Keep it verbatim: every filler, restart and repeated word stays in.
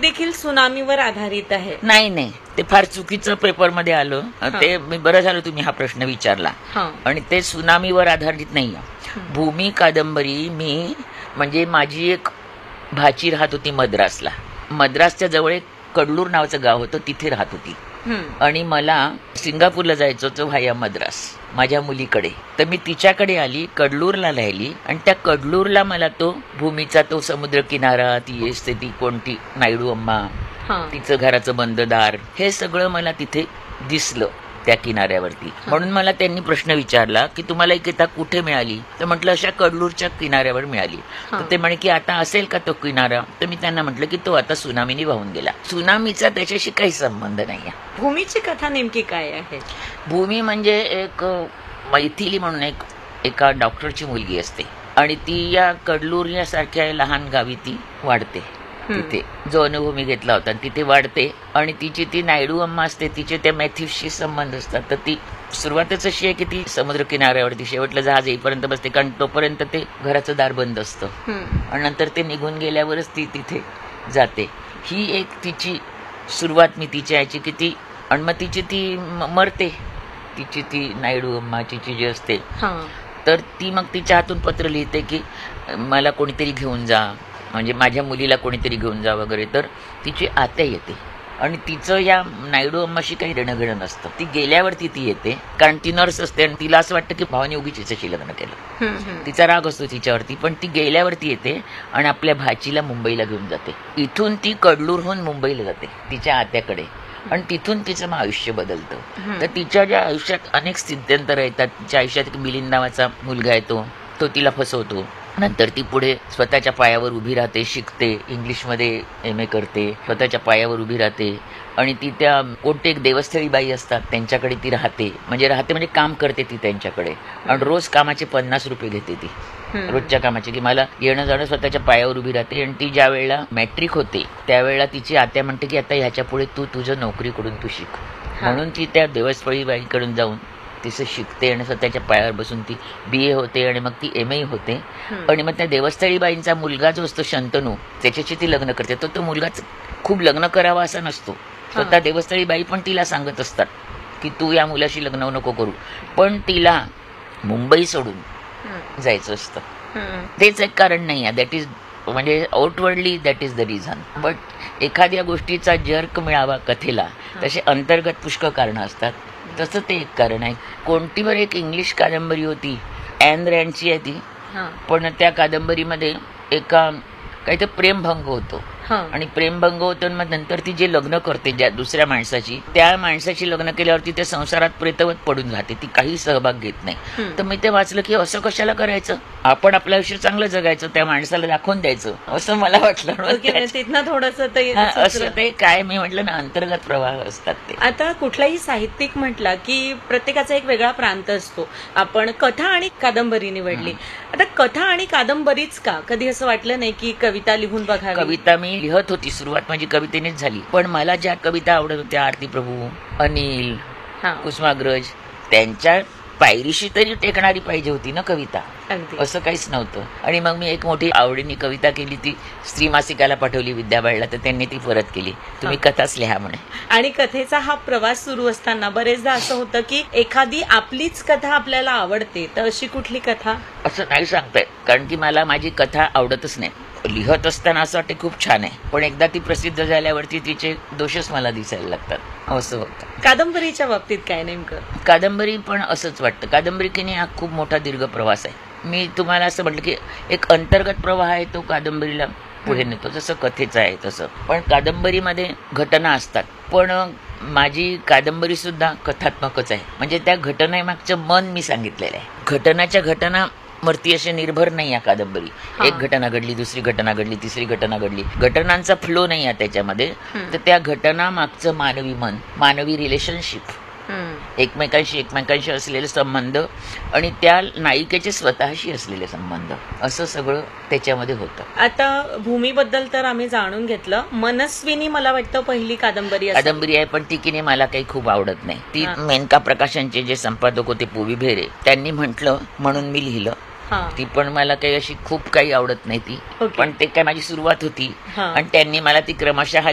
देखील सुनामीवर आधारित आहे. नाही नाही, ते फार चुकीचं पेपरमध्ये आलं. ते मी बरं झालं तुम्ही हा प्रश्न विचारला. आणि ते सुनामीवर आधारित नाही. भूमी कादंबरी मी म्हणजे माझी एक भाची राहत होती मद्रासला. मद्रासच्या जवळ एक कडलूर नावाचं गाव होतं, तिथे राहत होती. आणि मला सिंगापूरला जायचं होतं व्हाया मद्रास माझ्या मुलीकडे. तर मी तिच्याकडे आली, कडलूरला राहिली. आणि त्या कडलूरला मला तो भूमीचा तो समुद्र किनारा, ती असते ती कोणती नायडू अम्मा, तिचं घराचं बंद दार, हे सगळं मला तिथे दिसलं त्या किनाऱ्यावरती. म्हणून मला त्यांनी प्रश्न विचारला की तुम्हाला ही किताब कुठे मिळाली? तर म्हटलं अशा कडलूरच्या किनाऱ्यावर मिळाली. तर ते म्हणे की आता असेल का तो किनारा? तर मी त्यांना म्हटलं की तो आता सुनामीने वाहून गेला. सुनामीचा त्याच्याशी काही संबंध नाही. भूमीची कथा नेमकी काय आहे? भूमी म्हणजे एक मैथिली म्हणून एक एका डॉक्टरची मुलगी असते आणि ती या कडलूर यासारख्या लहान गावी ती वाढते. तिथे जो अनुभव मी घेतला होता तिथे वाढते आणि तिची ती नायडू अम्मा असते, तिचे त्या मॅथ्यूसशी संबंध असतात. तर ती सुरुवातच अशी आहे की ती समुद्र किनाऱ्यावरती शेवटलं जहाज येईपर्यंत बसते, कारण तोपर्यंत ते घराचं दार बंद असतं आणि नंतर ते निघून गेल्यावरच ती तिथे जाते. ही एक तिची सुरुवात मी तिच्या याची की ती आणि मग तिची ती मरते, तिची ती नायडू अम्माची जी असते. तर ती मग तिच्या हातून पत्र लिहिते की मला कोणीतरी घेऊन जा, म्हणजे माझ्या मुलीला कोणीतरी घेऊन जा वगैरे. तर तिची आत्या येते आणि तिचं या नायडू अम्माशी काही देणं घेणं नसतं. ती गेल्यावरती ती येते, कारण ती नर्स असते आणि तिला असं वाटतं की भावाने उगीच तिच्याशी लग्न केलं. तिचा राग असतो तिच्यावरती, पण ती गेल्यावरती येते आणि आपल्या भाचीला मुंबईला घेऊन जाते. इथून ती कडलूरहून मुंबईला जाते तिच्या आत्याकडे आणि तिथून तिचं मग आयुष्य बदलतं. तर तिच्या ज्या आयुष्यात अनेक स्थित्यंतर येतात. तिच्या आयुष्यात एक मिलिंद नावाचा मुलगा येतो, तो तिला फसवतो. नंतर ती पुढे स्वतःच्या पायावर उभी राहते, शिकते, इंग्लिशमध्ये एम ए करते, स्वतःच्या पायावर उभी राहते. आणि ती त्या कोणते एक देवस्थळी बाई असतात त्यांच्याकडे ती राहते, म्हणजे राहते म्हणजे काम करते ती त्यांच्याकडे. आणि रोज कामाचे पन्नास रुपये घेते ती, रोजच्या कामाचे, की मला येणं जाणं स्वतःच्या पायावर उभी राहते. आणि ती ज्या वेळेला मॅट्रिक होते त्यावेळेला तिची आत्या म्हणते की आता ह्याच्या पुढे तू तुझं नोकरीकडून तू शिक. म्हणून ती त्या देवस्थळी बाईकडून जाऊन तिचं शिकते आणि स्वतःच्या पायावर बसून ती बी ए होते आणि मग ती एम ए होते. आणि मग त्या देवस्थळी बाईंचा मुलगा जो असतो शंतनू, त्याच्याशी ती लग्न करते. तो तो मुलगाच खूप लग्न करावा असा नसतो. स्वतः देवस्थळी बाई पण तिला सांगत असतात की तू या मुलाशी लग्न नको करू, पण तिला मुंबई सोडून जायचं असतं. तेच एक कारण नाही आहे, दॅट इज म्हणजे outwardly that is the reason. But एखाद्या गोष्टीचा जर्क मिळावा कथेला तसे अंतर्गत पुष्कळ कारणं असतात. तसं ते एक कारण आहे. कोणती बरं एक इंग्लिश कादंबरी होती, ॲन रँडची आहे ती, पण त्या कादंबरीमध्ये एका काही तर प्रेमभंग होतो आणि प्रेमभंग होतो. मग नंतर ती जे लग्न करते ज्या दुसऱ्या माणसाची, त्या माणसाची लग्न केल्यावरती त्या संसारात प्रेतवत पडून राहते, ती काही सहभाग घेत नाही. तर मी ते वाचलं की असं कशाला करायचं, आपण आपलं आयुष्य चांगलं जगायचं, त्या माणसाला दाखवून द्यायचं, असं मला वाटलं. तिथनं थोडस असं ते काय मी म्हटलं ना, अंतर्गत प्रवाह असतात ते. आता कुठलाही साहित्यिक म्हटला की प्रत्येकाचा एक वेगळा प्रांत असतो. आपण कथा आणि कादंबरी निवडली. आता कथा आणि कादंबरीच का? कधी असं वाटलं नाही की कविता लिहून बघा? कविता मी लिहत होती, सुरुवात माझी कवितेनेच झाली. पण मला ज्या कविता आवडत होत्या, आरती प्रभू, अनिल, कुसुमाग्रज, त्यांच्या पायरीशी तरी टेकणारी पाहिजे होती ना कविता, असं काहीच नव्हतं. आणि मग मी एक मोठी आवडीने कविता केली, ती स्त्री मासिकाला पाठवली विद्याबाईला, तर त्यांनी ती परत केली, तुम्ही कथाच लिहा म्हणे. आणि कथेचा हा प्रवास सुरू असताना बरेचदा असं होतं की एखादी आपलीच कथा आपल्याला आवडते, तर अशी कुठली कथा? असं नाही सांगताय, कारण की मला माझी कथा आवडतच नाही. लिहत असताना असं वाटते खूप छान आहे, पण एकदा ती प्रसिद्ध झाल्यावरती तिचे दोषच मला दिसायला लागतात, असं होतं. कादंबरीच्या बाबतीत काय नेमकं? कादंबरी पण असंच वाटतं. कादंबरीने हा खूप मोठा दीर्घ प्रवास आहे. मी तुम्हाला असं म्हटलं की एक अंतर्गत प्रवाह आहे, तो कादंबरीला पुढे नेतो, जसं कथेचा आहे तसं. पण कादंबरीमध्ये घटना असतात, पण माझी कादंबरी सुद्धा कथात्मकच आहे. म्हणजे त्या घटनेमागचं मन मी सांगितलेलं आहे. घटनाच्या घटना वरती असे निर्भर नाही या कादंबरी. एक घटना घडली, दुसरी घटना घडली, तिसरी घटना घडली, घटनांचा फ्लो नाही आहे त्याच्यामध्ये. तर त्या घटना मागचं मानवी मन, मानवी रिलेशनशिप, एकमेकांशी एकमेकांशी असलेले संबंध आणि त्या नायिकेचे स्वतःशी असलेले संबंध, असं सगळं त्याच्यामध्ये होतं. आता भूमीबद्दल तर आम्ही जाणून घेतलं. मनस्विनी मला वाटतं पहिली कादंबरी कादंबरी आहे, पण ती की मला काही खूप आवडत नाही. ती मेनका प्रकाशनचे जे संपादक होते पुवी भेरे, त्यांनी म्हटलं म्हणून मी लिहिलं. ती पण मला काही अशी खूप काही आवडत नाही ती, पण ते काय माझी सुरुवात होती आणि त्यांनी मला ती क्रमशः